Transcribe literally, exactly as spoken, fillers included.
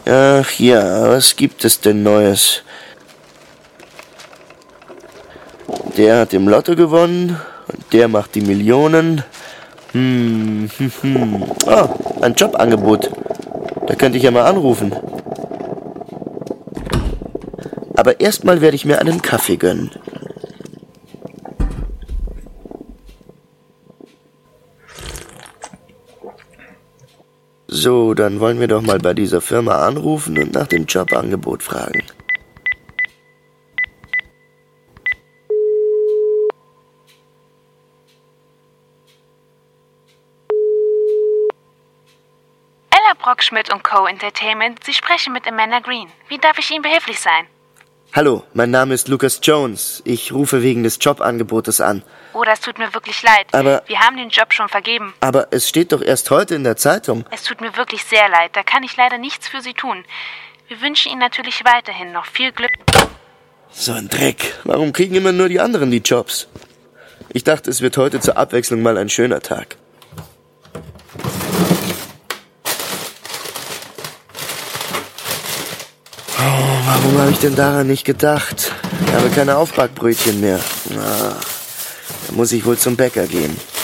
Ach ja, was gibt es denn Neues? Der hat im Lotto gewonnen und der macht die Millionen. Hm, hm, hm. Oh, ein Jobangebot. Da könnte ich ja mal anrufen. Aber erstmal werde ich mir einen Kaffee gönnen. So, dann wollen wir doch mal bei dieser Firma anrufen und nach dem Jobangebot fragen. Ella Brockschmidt und Co. Entertainment, Sie sprechen mit Amanda Green. Wie darf ich Ihnen behilflich sein? Hallo, mein Name ist Lucas Jones. Ich rufe wegen des Jobangebotes an. Oh, das tut mir wirklich leid. Aber... Wir haben den Job schon vergeben. Aber es steht doch erst heute in der Zeitung. Es tut mir wirklich sehr leid. Da kann ich leider nichts für Sie tun. Wir wünschen Ihnen natürlich weiterhin noch viel Glück. So ein Dreck. Warum kriegen immer nur die anderen die Jobs? Ich dachte, es wird heute zur Abwechslung mal ein schöner Tag. Oh, warum habe ich denn daran nicht gedacht? Ich habe keine Aufbackbrötchen mehr. Na, da muss ich wohl zum Bäcker gehen.